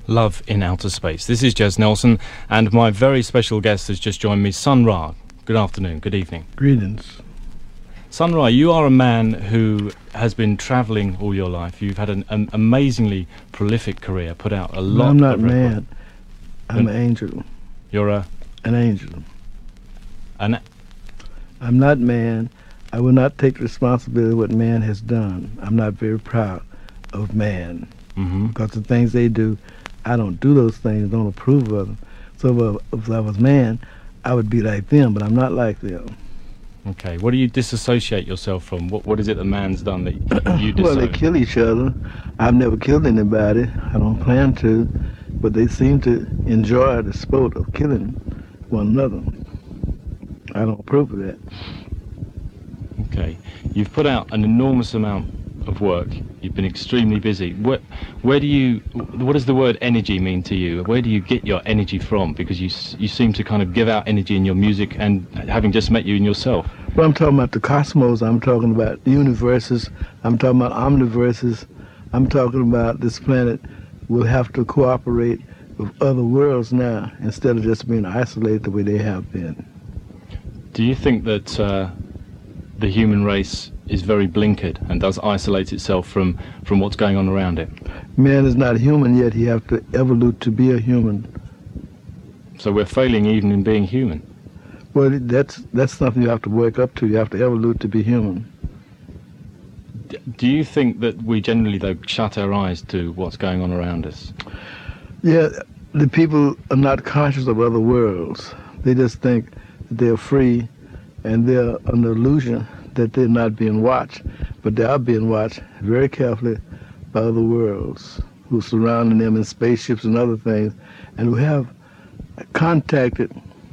Love in Outer Space. This is Jez Nelson, and my very special guest has just joined me, Sun Ra. Good afternoon, good evening. Greetings. Sun Ra, you are a man who has been travelling all your life. You've had an amazingly prolific career, put out a lot. I'm not man. I'm an angel. You're an angel. I'm not man. I will not take responsibility for what man has done. I'm not very proud of man. Because the things they do, I don't do those things, don't approve of them. So if I was man, I would be like them, but I'm not like them. Okay, what do you disassociate yourself from? What is it that man's done that you disassociate? Well, they kill each other. I've never killed anybody. I don't plan to, but they seem to enjoy the sport of killing one another. I don't approve of that. Okay, you've put out an enormous amount of work. You've been extremely busy. What does the word energy mean to you? Where do you get your energy from? Because you seem to kind of give out energy in your music, and having just met you in yourself. Well, I'm talking about the cosmos. I'm talking about universes. I'm talking about omniverses. I'm talking about this planet will have to cooperate with other worlds now instead of just being isolated the way they have been. Do you think that the human race is very blinkered and does isolate itself from what's going on around it? Man is not human yet. He has to evolve to be a human. So we're failing even in being human. Well, that's something you have to wake up to. You have to evolve to be human. Do you think that we generally, though, shut our eyes to what's going on around us? Yeah, the people are not conscious of other worlds. They just think that they're free, and they're under illusion that they're not being watched, but they are being watched very carefully by other worlds who are surrounding them in spaceships and other things, and who have contacted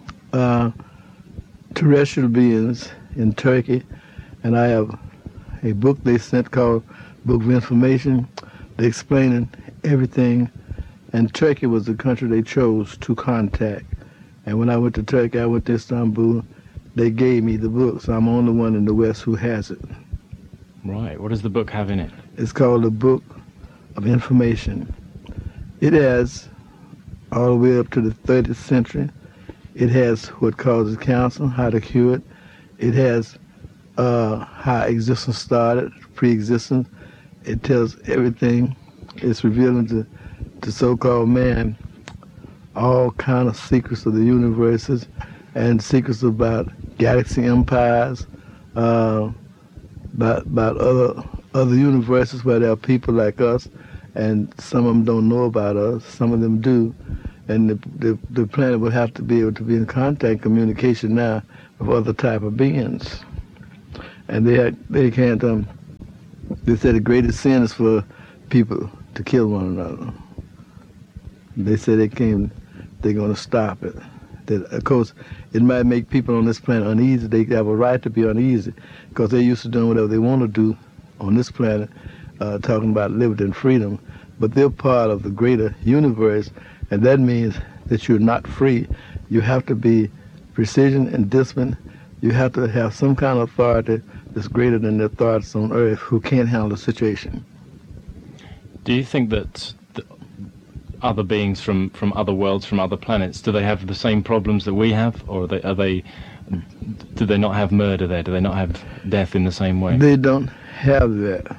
terrestrial beings in Turkey. And I have a book they sent called Book of Information. They're explaining everything, and Turkey was the country they chose to contact. And when I went to Turkey, I went to Istanbul. They gave me the book, so I'm the only one in the West who has it. Right. What does the book have in it? It's called the Book of Information. It has all the way up to the 30th century. It has what causes cancer, how to cure it. It has how existence started, pre-existence. It tells everything. It's revealing to the so-called man all kind of secrets of the universes and secrets about galaxy empires, about other universes where there are people like us, and some of them don't know about us, some of them do, and the planet will have to be able to be in contact, communication now with other type of beings, and they can't. They said the greatest sin is for people to kill one another. They said they're going to stop it. That, of course, it might make people on this planet uneasy. They have a right to be uneasy because they're used to doing whatever they want to do on this planet, talking about liberty and freedom. But they're part of the greater universe, and that means that you're not free. You have to be precision and discipline. You have to have some kind of authority that's greater than the authorities on Earth who can't handle the situation. Do you think that other beings from other worlds, from other planets, do they have the same problems that we have, or do they not have murder there? Do they not have death in the same way? They don't have that.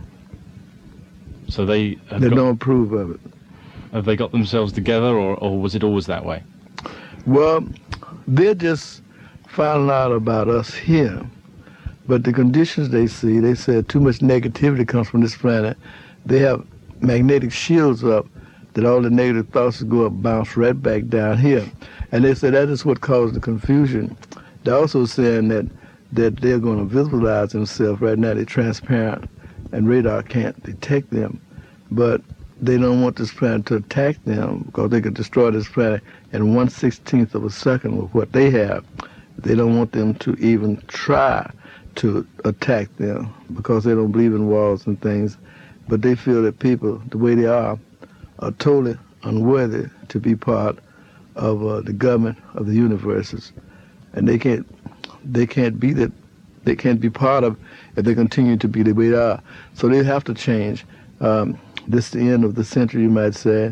So they don't approve of it. Have they got themselves together, or was it always that way? Well, they're just finding out about us here, but the conditions they see, they said too much negativity comes from this planet. They have magnetic shields up that all the negative thoughts go up, bounce right back down here. And they say that is what caused the confusion. They're also saying that they're going to visualize themselves. Right now they're transparent and radar can't detect them. But they don't want this planet to attack them because they could destroy this planet in 1/16th of a second with what they have. They don't want them to even try to attack them because they don't believe in walls and things. But they feel that people, the way they are totally unworthy to be part of the government of the universes, and they can't be that. They can't be part of if they continue to be the way they are. So they have to change. This is the end of the century, you might say.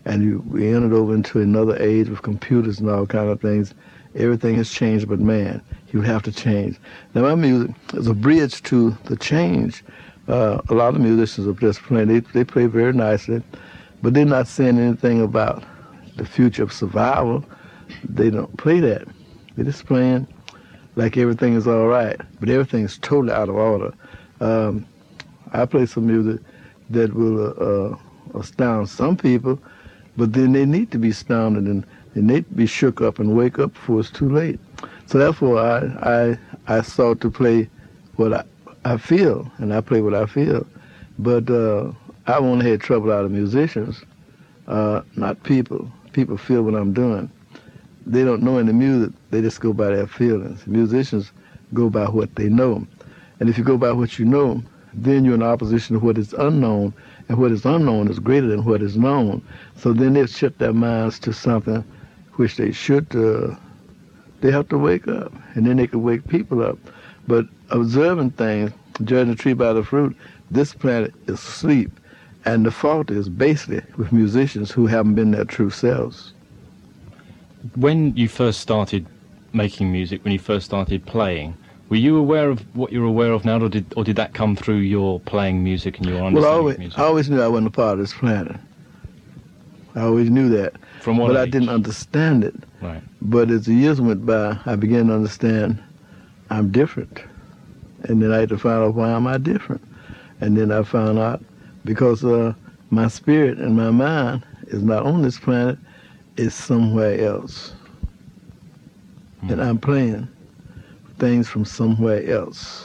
and we entered over into another age with computers and all kind of things. Everything has changed but man. He would have to change. Now my music is a bridge to the change. A lot of musicians are just playing. They play very nicely, but they're not saying anything about the future of survival. They don't play that. They're just playing like everything is all right, but everything is totally out of order. I play some music that will astound some people, but then they need to be astounded and they need to be shook up and wake up before it's too late. So therefore, I sought to play what I feel, and I play what I feel. But I've only had trouble out of musicians, not people. People feel what I'm doing. They don't know any music. They just go by their feelings. Musicians go by what they know. And if you go by what you know, then you're in opposition to what is unknown, and what is unknown is greater than what is known. So then they shut their minds to something which they should. They have to wake up, and then they can wake people up. But observing things, judging a tree by the fruit, this planet is asleep. And the fault is basically with musicians who haven't been their true selves. When you first started making music, when you first started playing, were you aware of what you're aware of now, or did that come through your playing music and your understanding of music? I always knew I wasn't a part of this planet. I always knew that. From what But age? I didn't understand it. Right. But as the years went by, I began to understand I'm different. And then I had to find out why am I different. And then I found out because my spirit and my mind is not on this planet, it's somewhere else. And I'm playing things from somewhere else.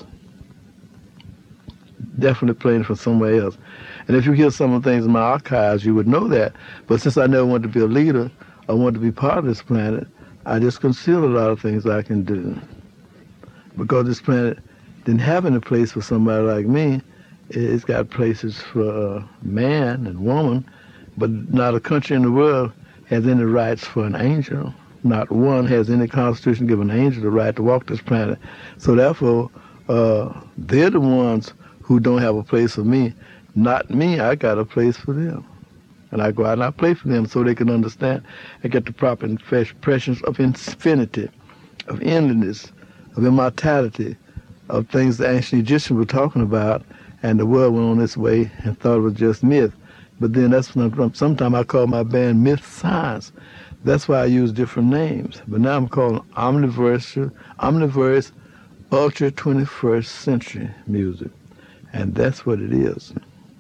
Definitely playing from somewhere else. And if you hear some of the things in my archives, you would know that. But since I never wanted to be a leader, I wanted to be part of this planet, I just concealed a lot of things I can do. Because this planet didn't have any place for somebody like me. It's got places for man and woman, but not a country in the world has any rights for an angel. Not one has any constitution give an angel the right to walk this planet. So therefore, they're the ones who don't have a place for me. Not me, I got a place for them. And I go out and I play for them so they can understand and get the proper impressions of infinity, of endlessness, of immortality, of things the ancient Egyptians were talking about, and the world went on its way and thought it was just myth. But then that's when sometimes I call my band Myth Science. That's why I use different names. But now I'm calling Omniverse Ultra 21st Century Music. And that's what it is.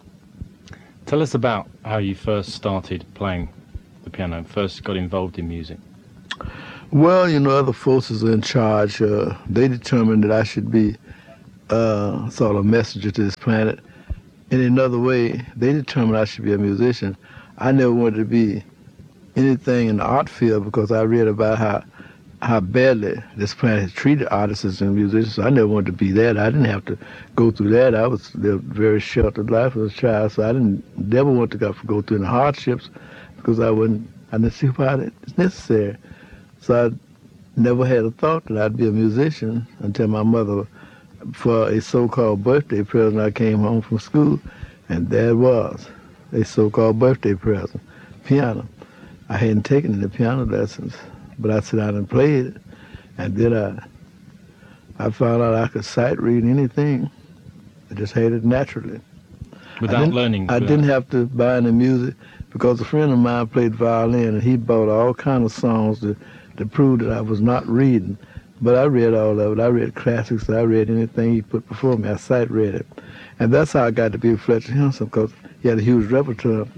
Tell us about how you first started playing the piano, first got involved in music. Well, you know, other forces are in charge. They determined that I should be sort of a messenger to this planet. In another way, they determined I should be a musician. I never wanted to be anything in the art field because I read about how badly this planet has treated artists and musicians. So I never wanted to be that. I didn't have to go through that. I was lived a very sheltered life as a child, so I never want to go through any hardships because I didn't see why it's necessary. So I never had a thought that I'd be a musician until my mother, for a so-called birthday present, I came home from school, and there it was, a so-called birthday present, piano. I hadn't taken any piano lessons, but I sat down and played it, and then I found out I could sight read anything. I just had it naturally. Without learning? I didn't have to buy any music because a friend of mine played violin, and he bought all kind of songs to prove that I was not reading. But I read all of it. I read classics. I read anything he put before me. I sight read it. And that's how I got to be with Fletcher Henderson, because he had a huge repertoire.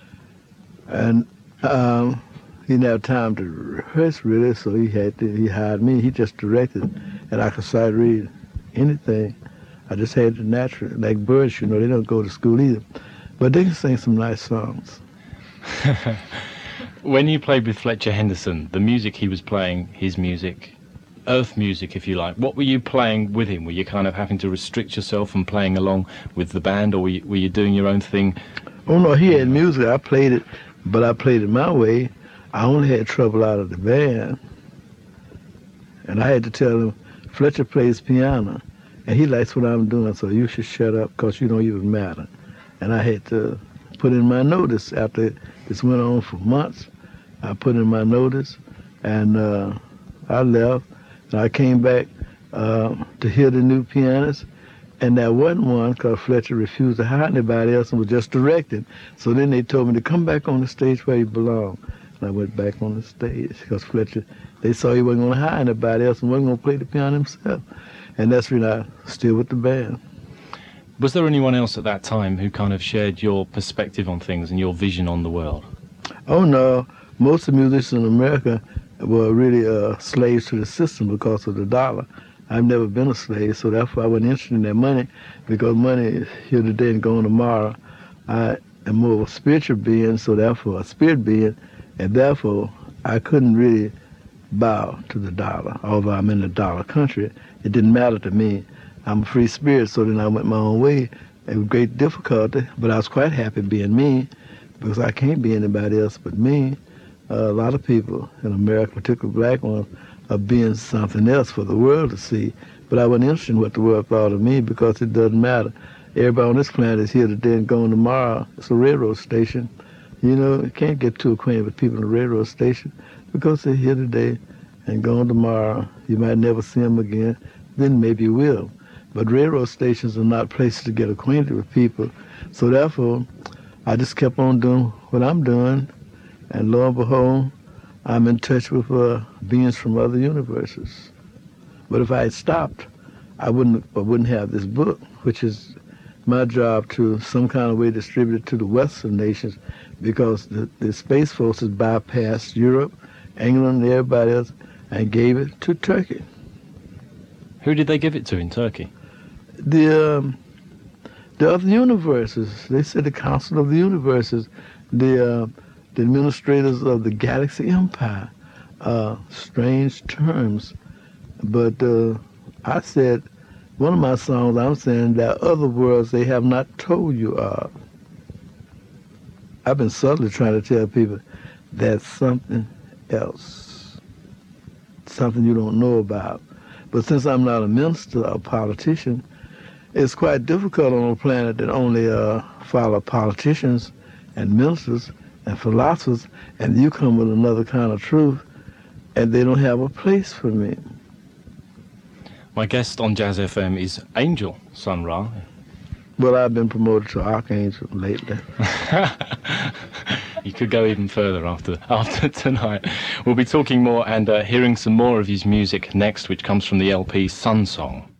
And he didn't have time to rehearse, really, so he hired me. He just directed, and I could sight read anything. I just had it naturally. Like birds, you know, they don't go to school either. But they can sing some nice songs. When you played with Fletcher Henderson, the music he was playing, his music, earth music, if you like, what were you playing with him? Were you kind of having to restrict yourself from playing along with the band, or were you doing your own thing? Oh, no, he had music. I played it, but I played it my way. I only had trouble out of the band. And I had to tell him, Fletcher plays piano, and he likes what I'm doing, so you should shut up because you don't even matter. And I had to put in my notice after this went on for months. I put in my notice, and I left. And I came back to hear the new pianist, and there wasn't one because Fletcher refused to hire anybody else and was just directing. So then they told me to come back on the stage where you belong. And I went back on the stage because Fletcher, they saw he wasn't going to hire anybody else and wasn't going to play the piano himself. And that's when I still with the band. Was there anyone else at that time who kind of shared your perspective on things and your vision on the world? Oh, no. Most of the musicians in America were really slaves to the system because of the dollar. I've never been a slave, so therefore I wasn't interested in that money, because money is here today and gone tomorrow. I am more of a spiritual being, so therefore a spirit being, and therefore I couldn't really bow to the dollar. Although I'm in the dollar country, it didn't matter to me. I'm a free spirit, so then I went my own way with great difficulty, but I was quite happy being me, because I can't be anybody else but me. A lot of people in America, particularly black ones, are being something else for the world to see. But I wasn't interested in what the world thought of me, because it doesn't matter. Everybody on this planet is here today and gone tomorrow. It's a railroad station. You know, you can't get too acquainted with people in a railroad station because they're here today and gone tomorrow. You might never see them again. Then maybe you will. But railroad stations are not places to get acquainted with people. So therefore, I just kept on doing what I'm doing. And lo and behold, I'm in touch with beings from other universes. But if I had stopped, I wouldn't have this book, which is my job to some kind of way distribute it to the Western nations, because the Space Forces bypassed Europe, England, and everybody else, and gave it to Turkey. Who did they give it to in Turkey? The other universes. They said the Council of the Universes, the administrators of the Galaxy Empire. Strange terms. But I said, one of my songs, I'm saying there are other worlds they have not told you of. I've been subtly trying to tell people there's something else, something you don't know about. But since I'm not a minister or a politician, it's quite difficult on a planet that only follow politicians and ministers and philosophers, and you come with another kind of truth, and they don't have a place for me. My guest on Jazz FM is Angel Sun Ra. Well, I've been promoted to Archangel lately. You could go even further after tonight. We'll be talking more and hearing some more of his music next, which comes from the LP Sun Song.